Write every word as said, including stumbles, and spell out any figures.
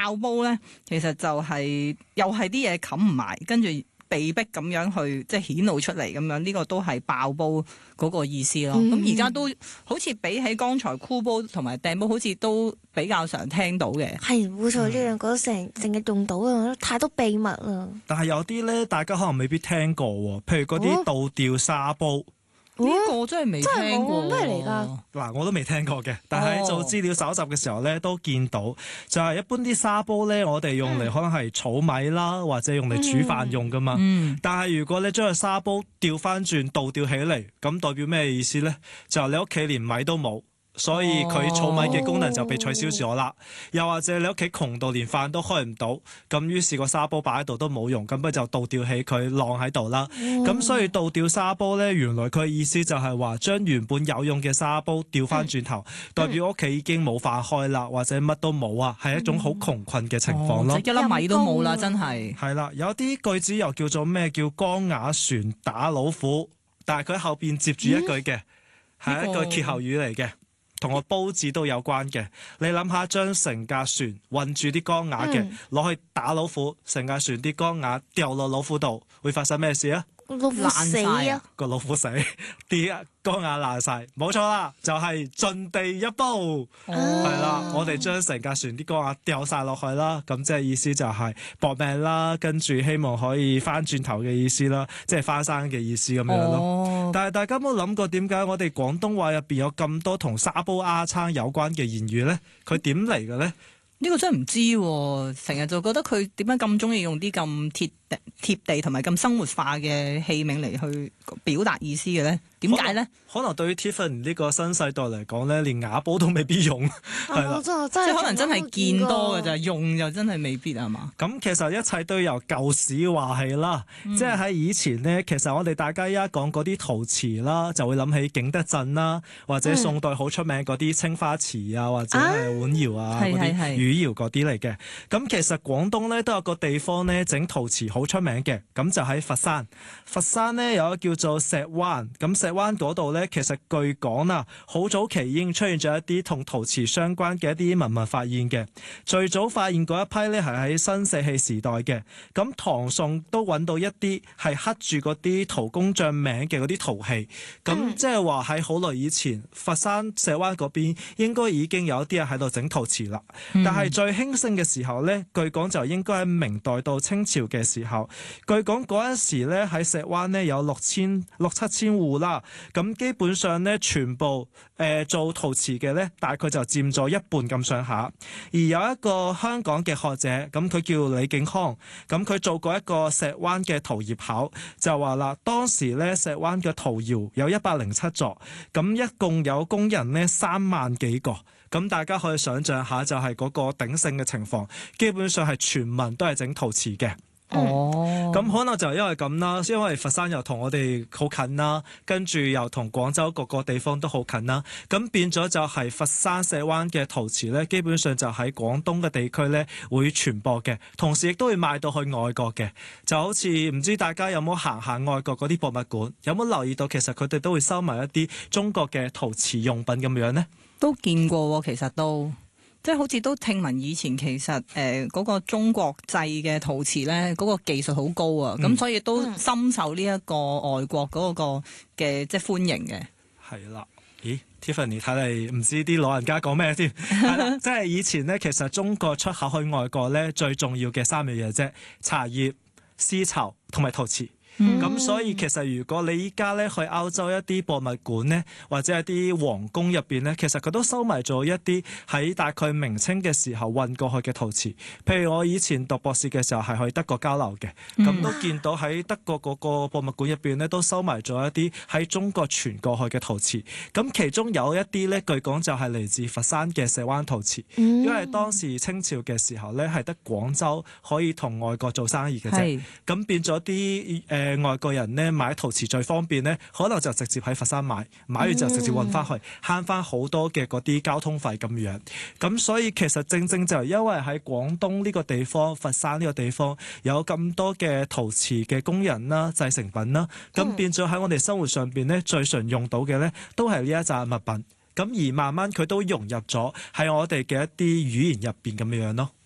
爆煲咧，其實就係、是、又係啲嘢冚唔埋，跟住被逼咁樣去即係顯露出嚟咁樣，呢、這個都係爆煲嗰個意思咯。咁而家都好似比起剛才箍煲同埋掟煲，好似都比較常聽到嘅。 係冇錯，呢兩個成成日用到啊，太多秘密啦。 但係有啲咧，大家可能未必聽過喎，譬如嗰啲倒吊沙煲。 呢、這個真係未聽過， 咩嚟㗎？ 嗱，我都未聽過嘅，但係做資料搜集嘅時候咧，都見到就係一般啲沙煲咧，我哋用嚟可能係儲米啦，或者用嚟煮飯用噶嘛。嗯、但係如果你將個沙煲調翻轉倒吊起嚟，咁代表咩意思咧？就係你屋企連米都冇。所以佢儲米嘅功能就被取消咗啦。又或者你屋企窮到連飯都開唔到，咁於是個沙煲擺喺度都冇用，咁不就倒吊起佢晾喺度啦。咁、嗯、所以倒吊沙煲咧，原來佢意思就係話將原本有用嘅沙煲調翻轉頭，嗯、代表屋企已經冇飯開啦，或者乜都冇啊，係一種好窮困嘅情況咯。 哦、一粒米都冇啦，真係。 係啦，有啲句子又叫做咩叫缸瓦船打老虎，但係佢後邊接住一句嘅，係、嗯、一句歇後語嚟嘅。同個煲字都有關嘅，你諗下將成架船運住啲缸瓦嘅攞去打老虎，成架船啲缸瓦掉落老虎度，會發生咩事啊？ 老虎死啊！ 個老虎死，啲缸瓦爛晒，冇錯啦，就係、是、盡地一煲，係啦、哦，我哋將成架船啲缸瓦掉晒落去啦，咁即係意思就係搏命啦，跟住希望可以翻轉頭嘅意思啦，即係翻生嘅意思咁樣咯。哦、但係大家有冇諗過點解我哋廣東話入邊有咁多同沙煲罌罉有關嘅言語咧？佢點嚟嘅咧？ 呢個真係唔知喎，成日就覺得佢點解咁中意用啲咁貼貼地同埋咁生活化嘅器皿嚟去表達意思嘅咧？點解咧？ 可能對於 Tiffany 呢個新世代嚟講咧，連瓦煲都未必用，係啦、啊， 即係可能真係見多嘅就係用又真係未必係嘛？ 咁其實一切都由舊史話起啦，嗯、即係喺以前呢，其實我哋大家依家講嗰啲陶瓷啦，就會諗起景德鎮啦，或者宋代好出名嗰啲青花瓷啊，或者係碗窯啊嗰啲汝窯嗰啲嚟嘅。咁其實廣東咧都有個地方咧整陶瓷好出名嘅，咁就喺佛山。佛山咧有一個叫做石灣，咁石灣嗰度咧，其實據講啊，好早期已經出現咗一啲同陶瓷相關嘅一啲文物發現嘅。最早發現嗰一批咧係喺新石器時代嘅，咁唐宋都揾到一啲係刻住嗰啲陶工匠名嘅嗰啲陶器，咁即係話喺好耐以前，佛山石灣嗰邊應該已經有一啲人喺度整陶瓷啦。嗯、但係最興盛嘅時候咧，據講就應該喺明代到清朝嘅時候，據講嗰陣時咧喺石灣咧有六千六七千戶啦。咁基本上咧，全部誒、呃、做陶瓷嘅咧，大概就佔咗一半咁上下。而有一個香港嘅學者，咁佢叫李景康，咁佢做過一個石灣嘅陶業考，就話啦，當時咧石灣嘅陶窯有一百零七座，咁一共有工人呢三萬幾個。咁大家可以想象下，就係嗰個鼎盛嘅情況，基本上係全民都係整陶瓷嘅。哦，咁可能就因為咁啦，因為佛山又同我哋好近啦，跟住又同廣州各個地方都好近啦，咁變咗就係佛山石灣嘅陶瓷咧，基本上就喺廣東嘅地區咧會傳播嘅，同時亦都會賣到去外國嘅。就好似唔知大家有冇行下外國嗰啲博物館，有冇留意到其實佢哋都會收埋一啲中國嘅陶瓷用品咁樣呢？ 都見過，其實都。即係好似都聽聞以前其實誒嗰、呃那個中國製嘅陶瓷咧，嗰、那個技術好高啊，咁、嗯、所以都深受呢一個外國嗰個嘅即係歡迎嘅。 係啦，咦 Tiffany 睇嚟唔知啲老人家講咩添？係啦，即係以前咧，其實中國出口去外國咧最重要嘅三樣嘢啫，茶葉、絲綢同埋陶瓷。咁、嗯、所以其實如果你依家咧去歐洲一啲博物館咧，或者一啲皇宮入邊咧，其實佢都收埋咗一啲喺大概明清嘅時候運過去嘅陶瓷。譬如我以前讀博士嘅時候係去德國交流嘅，咁、嗯、都見到喺德國嗰個博物館入邊咧都收埋咗一啲喺中國傳過去嘅陶瓷。咁其中有一啲咧，據講就係嚟自佛山嘅石灣陶瓷，嗯、因為當時清朝嘅時候咧係得廣州可以同外國做生意嘅啫，咁是變咗啲誒。呃外國人咧買陶瓷最方便咧，可能就直接喺佛山買，買完就直接運翻去，慳翻好多嘅嗰啲交通費咁樣。咁所以其實正正就係因為喺廣東呢個地方，佛山呢個地方有咁多嘅陶瓷嘅工人啦、製成品啦，咁、嗯、變咗喺我哋生活上邊咧，最常用到嘅咧，都係呢一紮物品。咁而慢慢佢都融入咗喺我哋嘅一啲語言入邊咁樣咯。